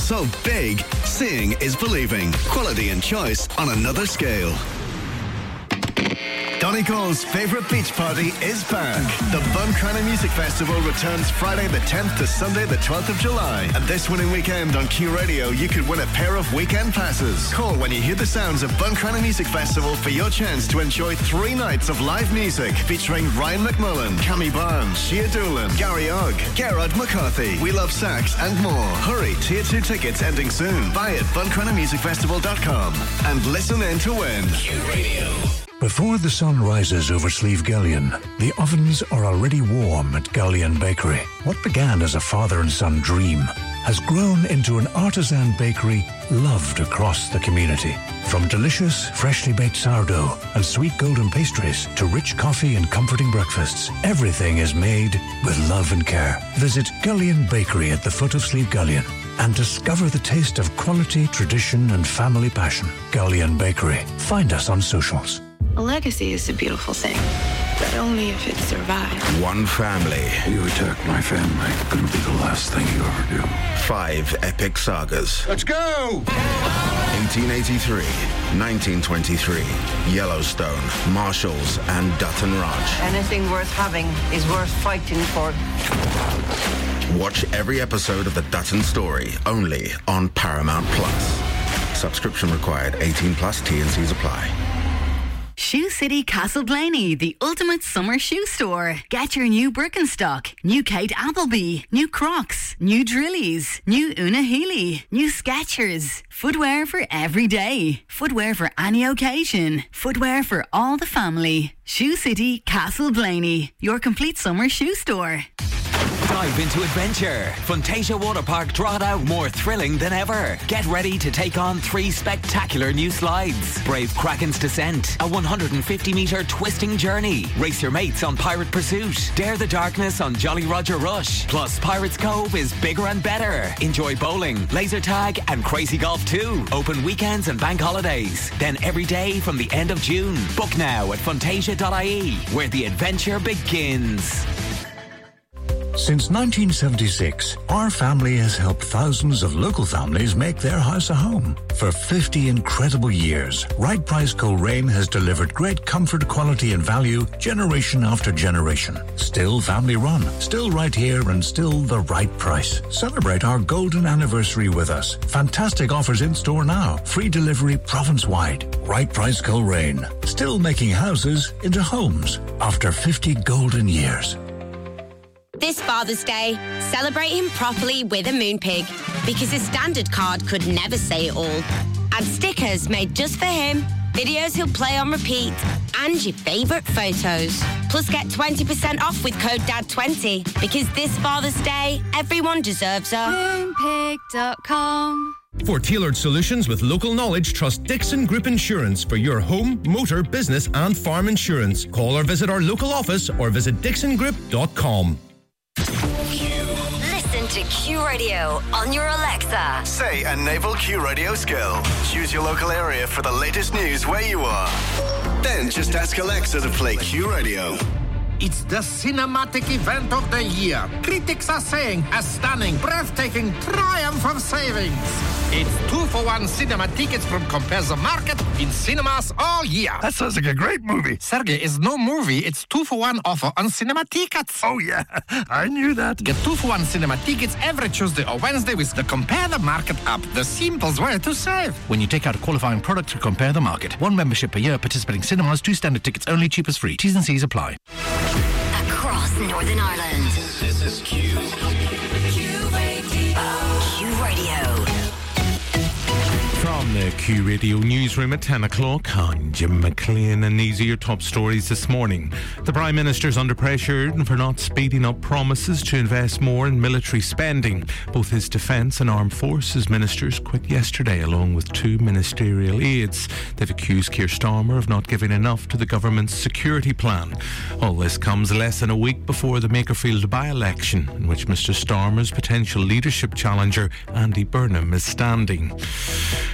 so big, seeing is believing. Quality and choice on another scale. Donegal's favourite beach party is back. The Buncrana Music Festival returns Friday the 10th to Sunday the 12th of July. And this winning weekend on Q Radio, you could win a pair of weekend passes. Call when you hear the sounds of Buncrana Music Festival for your chance to enjoy 3 nights of live music featuring Ryan McMullen, Cammy Barnes, Shea Doolan, Gary Ogg, Gerard McCarthy, We Love Sax and more. Hurry, Tier 2 tickets ending soon. Buy at buncranamusicfestival.com and listen in to win. Q Radio. Before the sun rises over Slieve Gullion, the ovens are already warm at Gullion Bakery. What began as a father and son dream has grown into an artisan bakery loved across the community. From delicious, freshly baked sourdough and sweet golden pastries to rich coffee and comforting breakfasts, everything is made with love and care. Visit Gullion Bakery at the foot of Slieve Gullion and discover the taste of quality, tradition and family passion. Gullion Bakery. Find us on socials. A legacy is a beautiful thing, but only if it survives. One family. You attack my family, gonna be the last thing you ever do. 5 epic sagas. Let's go! 1883, 1923, Yellowstone, Marshalls, and Dutton Ranch. Anything worth having is worth fighting for. Watch every episode of the Dutton Story, only on Paramount Plus. Subscription required. 18 plus. T&Cs apply. Shoe City Castleblaney, the ultimate summer shoe store. Get your new Birkenstock, new Kate Appleby, new Crocs, new Drillies, new Una Healy, new Skechers. Footwear for every day. Footwear for any occasion. Footwear for all the family. Shoe City Castleblaney, your complete summer shoe store. Dive into adventure. Fantasia Waterpark Drogheda, more thrilling than ever. Get ready to take on 3 spectacular new slides. Brave Kraken's Descent, a 150-metre twisting journey. Race your mates on Pirate Pursuit. Dare the darkness on Jolly Roger Rush. Plus, Pirates Cove is bigger and better. Enjoy bowling, laser tag and crazy golf too. Open weekends and bank holidays. Then every day from the end of June. Book now at fantasia.ie, where the adventure begins. Since 1976, our family has helped thousands of local families make their house a home. For 50 incredible years, Right Price Coleraine has delivered great comfort, quality and value generation after generation. Still family run, still right here and still the right price. Celebrate our golden anniversary with us. Fantastic offers in store now. Free delivery province-wide. Right Price Coleraine. Still making houses into homes after 50 golden years. This Father's Day, celebrate him properly with a Moonpig, because his standard card could never say it all. Add stickers made just for him, videos he'll play on repeat, and your favourite photos. Plus get 20% off with code DAD20, because this Father's Day, everyone deserves a Moonpig.com. For tailored solutions with local knowledge, trust Dixon Group Insurance for your home, motor, business and farm insurance. Call or visit our local office or visit dixongroup.com. Listen to Q Radio on your Alexa. Say a naval Q Radio skill. Choose your local area for the latest news where you are. Then just ask Alexa to play Q Radio. It's the cinematic event of the year. Critics are saying a stunning, breathtaking triumph of savings. It's 2-for-1 cinema tickets from Compare the Market in cinemas all year. That sounds like a great movie. Sergey, is no movie. It's 2-for-1 offer on cinema tickets. Oh, yeah. I knew that. Get 2-for-1 cinema tickets every Tuesday or Wednesday with the Compare the Market app. The simplest way to save. When you take out a qualifying product to Compare the Market. 1 membership per year, participating cinemas, 2 standard tickets only, cheapest free. T's and C's apply. Across Northern Ireland. This is Q. Q Radio. Q Radio. From the Q Radio newsroom at 10 o'clock, I'm Jim McLean, and these are your top stories this morning. The Prime Minister's under pressure for not speeding up promises to invest more in military spending. Both his Defence and Armed Forces ministers quit yesterday, along with 2 ministerial aides. They've accused Keir Starmer of not giving enough to the government's security plan. All this comes less than a week before the Makerfield by-election, in which Mr Starmer's potential leadership challenger, Andy Burnham, is standing.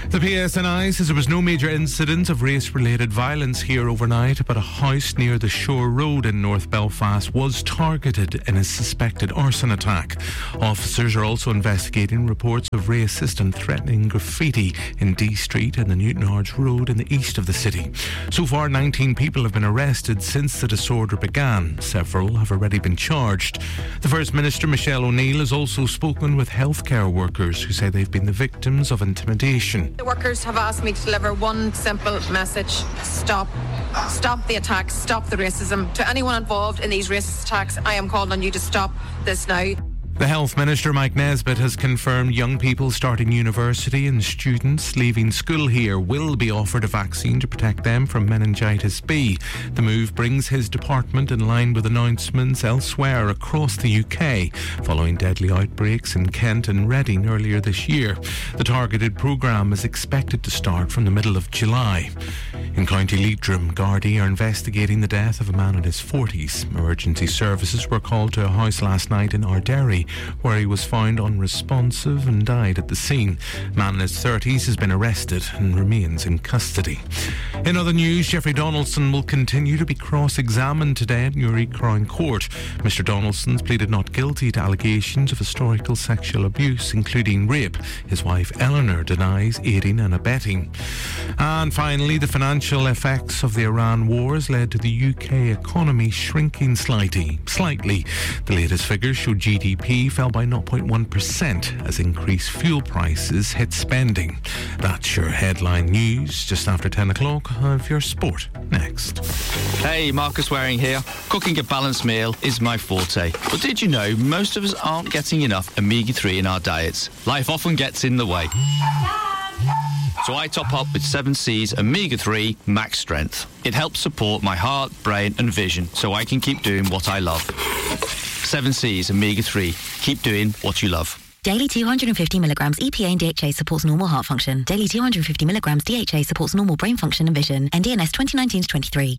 The PSNI says there was no major incident of race-related violence here overnight, but a house near the Shore Road in North Belfast was targeted in a suspected arson attack. Officers are also investigating reports of racist and threatening graffiti in D Street and the Newtonards Road in the east of the city. So far, 19 people have been arrested since the disorder began. Several have already been charged. The First Minister, Michelle O'Neill, has also spoken with healthcare workers who say they've been the victims of intimidation. The workers have asked me to deliver one simple message: stop. Stop the attacks, stop the racism. To anyone involved in these racist attacks, I am calling on you to stop this now. The Health Minister, Mike Nesbitt, has confirmed young people starting university and students leaving school here will be offered a vaccine to protect them from meningitis B. The move brings his department in line with announcements elsewhere across the UK, following deadly outbreaks in Kent and Reading earlier this year. The targeted programme is expected to start from the middle of July. In County Leitrim, Gardaí are investigating the death of a man in his 40s. Emergency services were called to a house last night in Ardderry, where he was found unresponsive and died at the scene. A man in his 30s has been arrested and remains in custody. In other news, Jeffrey Donaldson will continue to be cross-examined today at Newry Crown Court. Mr Donaldson's pleaded not guilty to allegations of historical sexual abuse, including rape. His wife Eleanor denies aiding and abetting. And finally, the financial effects of the Iran war has led to the UK economy shrinking slightly. The latest figures show GDP fell by 0.1% as increased fuel prices hit spending. That's your headline news. Just after 10 o'clock, have your sport next. Hey, Marcus Waring here. Cooking a balanced meal is my forte. But did you know most of us aren't getting enough omega-3 in our diets? Life often gets in the way. So I top up with 7C's Omega-3 Max Strength. It helps support my heart, brain and vision so I can keep doing what I love. 7C's Omega-3. Keep doing what you love. Daily 250 milligrams EPA and DHA supports normal heart function. Daily 250 milligrams DHA supports normal brain function and vision. NDNS 2019-23.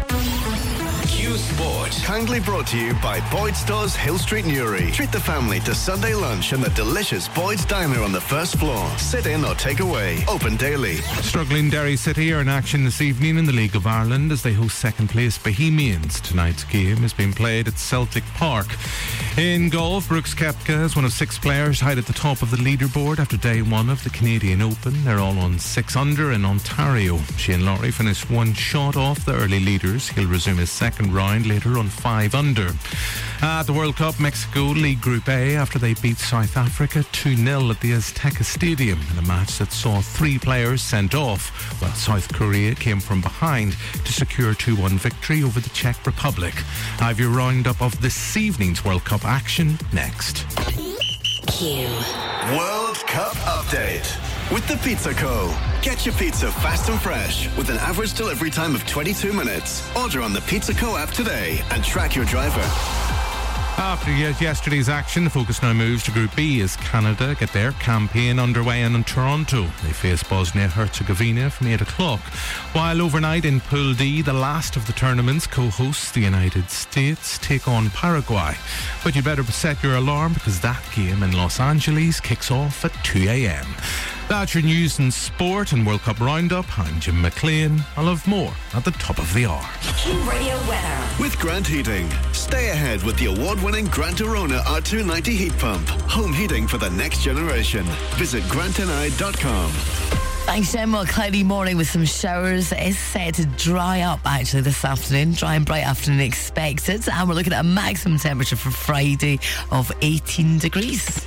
Sport. Kindly brought to you by Boyd's Stores, Hill Street, Newry. Treat the family to Sunday lunch in the delicious Boyd's Diner on the first floor. Sit in or take away. Open daily. Struggling Derry City are in action this evening in the League of Ireland as they host second place Bohemians. Tonight's game is being played at Celtic Park. In golf, Brooks Koepka is one of 6 players tied at the top of the leaderboard after day 1 of the Canadian Open. They're all on 6 under in Ontario. Shane Lowry finished 1 shot off the early leaders. He'll resume his second round later on 5 under. At the World Cup, Mexico lead Group A after they beat South Africa 2-0 at the Azteca Stadium in a match that saw 3 players sent off, while South Korea came from behind to secure a 2-1 victory over the Czech Republic. I have your roundup of this evening's World Cup action next. Q World Cup update with the Pizza Co. Get your pizza fast and fresh with an average delivery time of 22 minutes. Order on the Pizza Co app today and track your driver. After yesterday's action, the focus now moves to Group B as Canada get their campaign underway in Toronto. They face Bosnia-Herzegovina from 8 o'clock. While overnight in Pool D, the last of the tournament's co-hosts, the United States, take on Paraguay. But you'd better set your alarm because that game in Los Angeles kicks off at 2 a.m. That's your news and sport and World Cup roundup. I'm Jim McLean. I'll have more at the top of the hour. Q Radio weather. With Grant Heating. Stay ahead with the award-winning Grant Arona R290 heat pump. Home heating for the next generation. Visit grantni.com. Thanks, Gemma. Cloudy morning with some showers. It's set to dry up actually this afternoon. Dry and bright afternoon expected. And we're looking at a maximum temperature for Friday of 18 degrees.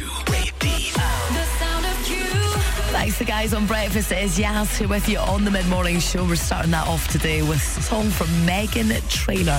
Thanks to the guys on breakfast. It is Yaz who with you on the mid-morning show. We're starting that off today with a song from Megan Trainor.